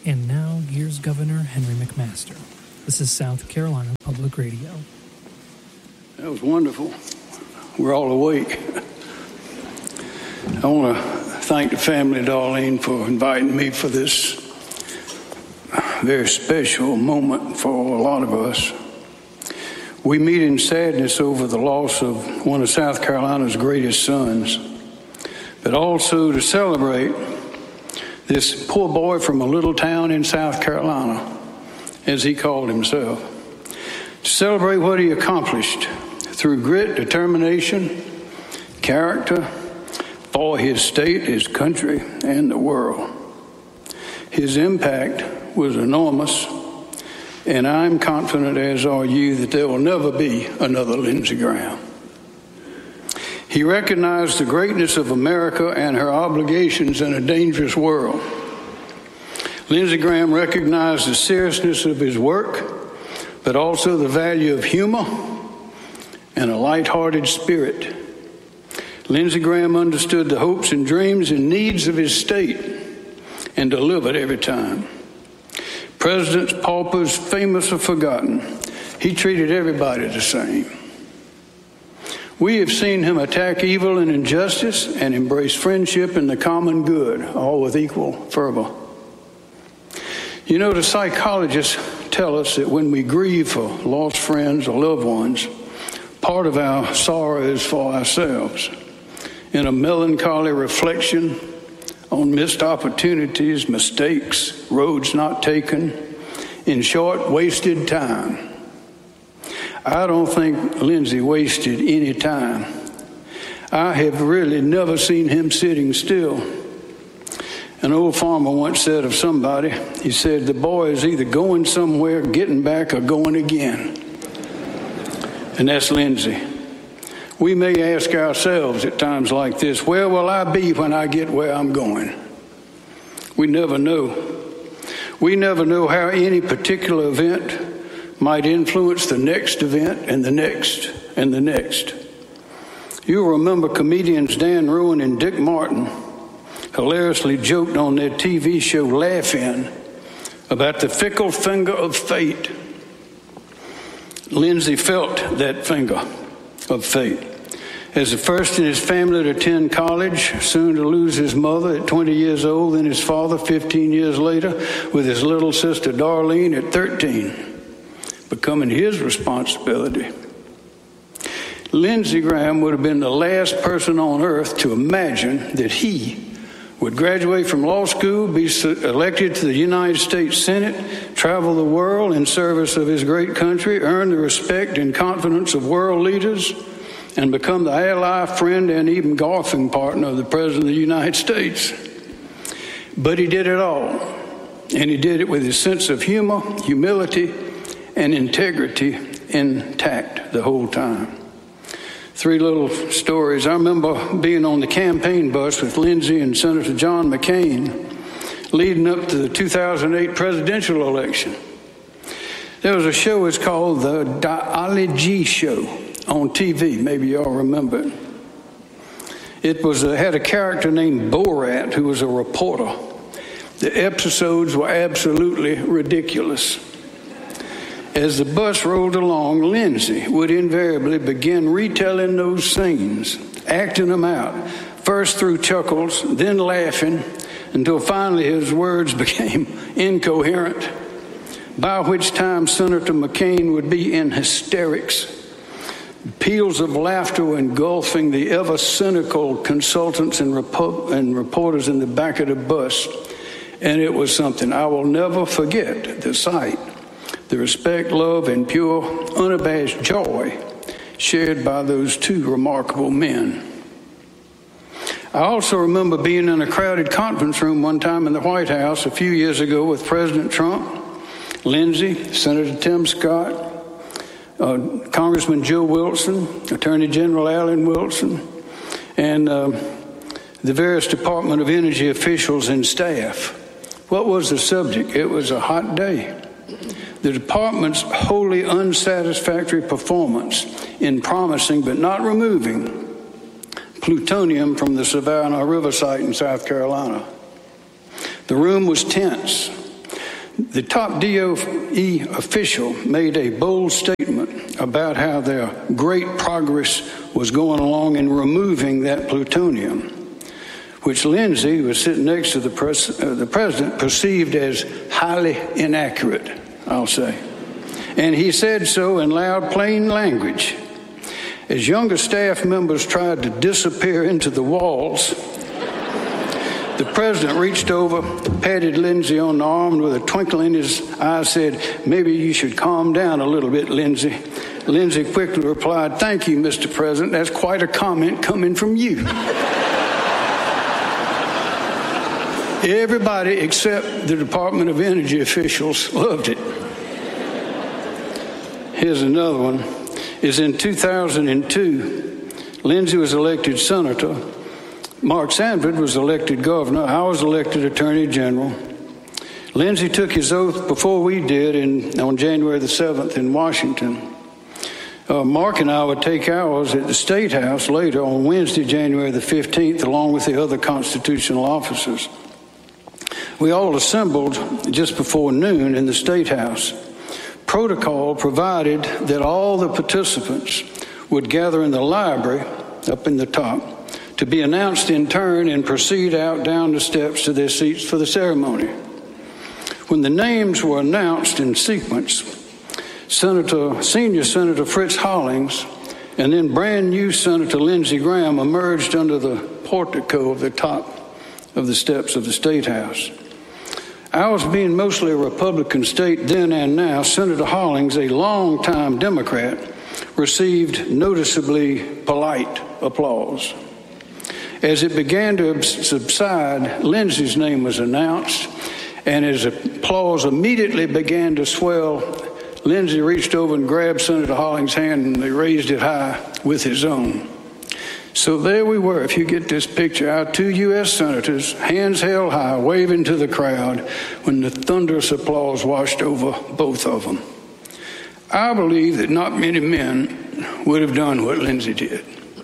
And now, here's Governor Henry McMaster. This is South Carolina Public Radio. That was wonderful. We're all awake. I want to thank the family of Darlene for inviting me for this very special moment for a lot of us. We meet in sadness over the loss of one of South Carolina's greatest sons, but also to celebrate this poor boy from a little town in South Carolina, as he called himself, to celebrate what he accomplished through grit, determination, character for his state, his country, and the world. His impact was enormous, and I'm confident, as are you, that there will never be another Lindsey Graham. He recognized the greatness of America and her obligations in a dangerous world. Lindsey Graham recognized the seriousness of his work, but also the value of humor and a lighthearted spirit. Lindsey Graham understood the hopes and dreams and needs of his state and delivered every time. Presidents, paupers, famous or forgotten, he treated everybody the same. We have seen him attack evil and injustice and embrace friendship and the common good, all with equal fervor. You know, the psychologists tell us that when we grieve for lost friends or loved ones, part of our sorrow is for ourselves. In a melancholy reflection on missed opportunities, mistakes, roads not taken, in short, wasted time. I don't think Lindsey wasted any time. I have really never seen him sitting still. An old farmer once said of somebody, he said, the boy is either going somewhere, getting back, or going again. And that's Lindsey. We may ask ourselves at times like this, where will I be when I get where I'm going? We never know. We never know how any particular event might influence the next event and the next and the next. You'll remember comedians Dan Rowan and Dick Martin hilariously joked on their TV show Laugh-In about the fickle finger of fate. Lindsey felt that finger of fate. As the first in his family to attend college, soon to lose his mother at 20 years old, then his father 15 years later, with his little sister Darlene at 13, becoming his responsibility. Lindsey Graham would have been the last person on earth to imagine that he would graduate from law school, be elected to the United States Senate, travel the world in service of his great country, earn the respect and confidence of world leaders, and become the ally, friend, and even golfing partner of the President of the United States. But he did it all, and he did it with his sense of humor, humility, and integrity intact the whole time. 3 little stories. I remember being on the campaign bus with Lindsey and Senator John McCain leading up to the 2008 presidential election. There was a show, it's called the Ali G Show on TV. Maybe y'all remember it. It had a character named Borat who was a reporter. The episodes were absolutely ridiculous. As the bus rolled along, Lindsey would invariably begin retelling those scenes, acting them out, first through chuckles, then laughing, until finally his words became incoherent, by which time Senator McCain would be in hysterics. Peals of laughter were engulfing the ever-cynical consultants and reporters in the back of the bus, and it was something I will never forget, the sight. The respect, love, and pure, unabashed joy shared by those 2 remarkable men. I also remember being in a crowded conference room one time in the White House a few years ago with President Trump, Lindsey, Senator Tim Scott, Congressman Joe Wilson, Attorney General Alan Wilson, and the various Department of Energy officials and staff. What was the subject? It was a hot day. The department's wholly unsatisfactory performance in promising but not removing plutonium from the Savannah River site in South Carolina. The room was tense. The top DOE official made a bold statement about how their great progress was going along in removing that plutonium, which Lindsey, who was sitting next to the president, perceived as highly inaccurate, I'll say. And he said so in loud, plain language. As younger staff members tried to disappear into the walls, the president reached over, patted Lindsey on the arm, and with a twinkle in his eye said, "Maybe you should calm down a little bit, Lindsey." Lindsey quickly replied, "Thank you, Mr. President. That's quite a comment coming from you." Everybody except the Department of Energy officials loved it. Here's another one. Is in 2002, Lindsey was elected senator. Mark Sanford was elected governor. I was elected attorney general. Lindsey took his oath before we did on January the 7th in Washington. Mark and I would take ours at the State House later on Wednesday, January the 15th, along with the other constitutional officers. We all assembled just before noon in the State House. Protocol provided that all the participants would gather in the library up in the top to be announced in turn and proceed out down the steps to their seats for the ceremony. When the names were announced in sequence, Senior Senator Fritz Hollings and then brand new Senator Lindsey Graham emerged under the portico of the top of the steps of the State House. Ours being mostly a Republican state then and now, Senator Hollings, a longtime Democrat, received noticeably polite applause. As it began to subside, Lindsey's name was announced, and as applause immediately began to swell, Lindsey reached over and grabbed Senator Hollings' hand, and they raised it high with his own. So there we were, if you get this picture, our two U.S. senators, hands held high, waving to the crowd when the thunderous applause washed over both of them. I believe that not many men would have done what Lindsey did.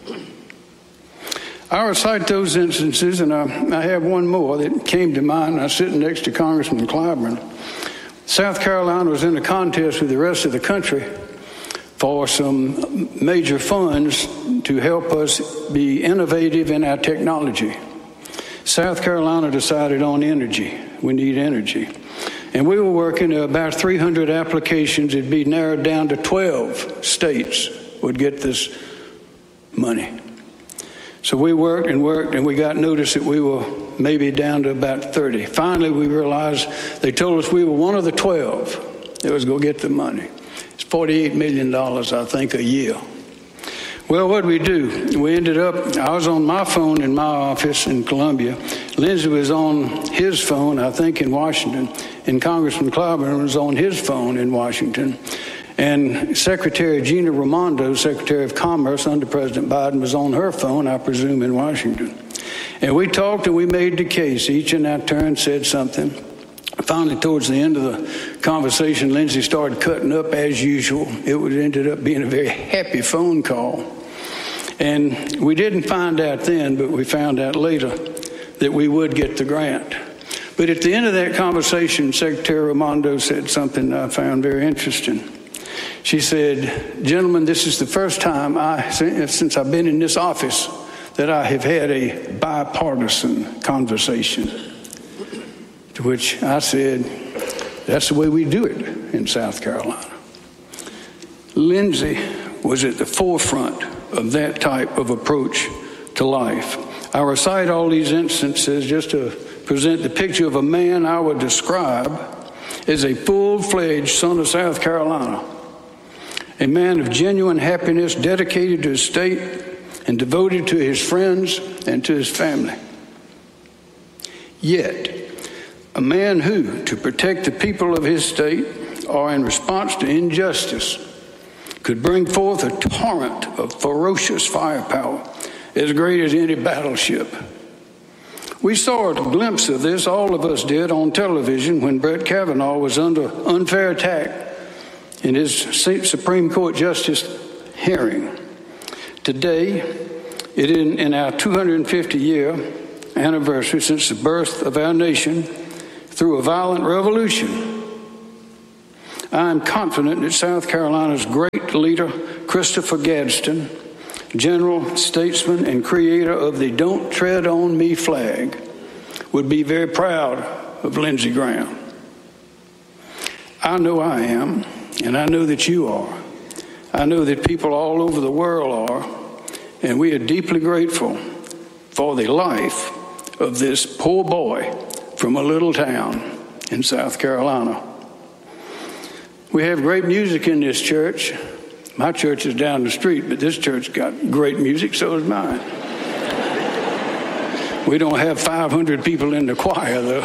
I recite those instances, and I have one more that came to mind. I was sitting next to Congressman Clyburn. South Carolina was in a contest with the rest of the country for some major funds to help us be innovative in our technology. South Carolina decided on energy. We need energy. And we were working about 300 applications. It'd be narrowed down to 12 states would get this money. So we worked, and we got notice that we were maybe down to about 30. Finally, we realized they told us we were one of the 12 that was going to get the money. It's $48 million, I think, a year. Well, what did we do? We ended up, I was on my phone in my office in Columbia. Lindsey was on his phone, I think, in Washington. And Congressman Clyburn was on his phone in Washington. And Secretary Gina Raimondo, Secretary of Commerce under President Biden, was on her phone, I presume, in Washington. And we talked and we made the case. Each in our turn said something. Finally, towards the end of the conversation, Lindsey started cutting up as usual. It ended up being a very happy phone call. And we didn't find out then, but we found out later that we would get the grant. But at the end of that conversation, Secretary Raimondo said something I found very interesting. She said, "Gentlemen, this is the first time since I've been in this office that I have had a bipartisan conversation." To which I said, "That's the way we do it in South Carolina." Lindsey was at the forefront of that type of approach to life. I recite all these instances just to present the picture of a man I would describe as a full-fledged son of South Carolina, a man of genuine happiness, dedicated to his state and devoted to his friends and to his family. Yet, a man who, to protect the people of his state or in response to injustice, could bring forth a torrent of ferocious firepower as great as any battleship. We saw a glimpse of this, all of us did, on television when Brett Kavanaugh was under unfair attack in his Supreme Court Justice hearing. Today, it is in our 250-year anniversary since the birth of our nation through a violent revolution I am confident that South Carolina's great leader, Christopher Gadsden, general, statesman, and creator of the Don't Tread on Me flag, would be very proud of Lindsey Graham. I know I am, and I know that you are. I know that people all over the world are, and we are deeply grateful for the life of this poor boy from a little town in South Carolina. We have great music in this church. My church is down the street, but this church got great music, so is mine. We don't have 500 people in the choir, though.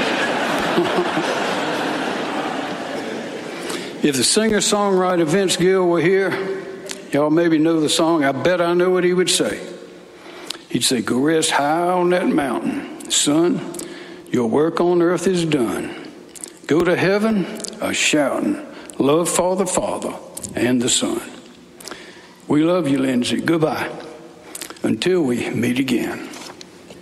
If the singer-songwriter Vince Gill were here, y'all maybe know the song. I bet I know what he would say. He'd say, "Go rest high on that mountain. Son, your work on earth is done. Go to heaven a-shouting, love for the Father and the Son." We love you, Lindsey. Goodbye. Until we meet again.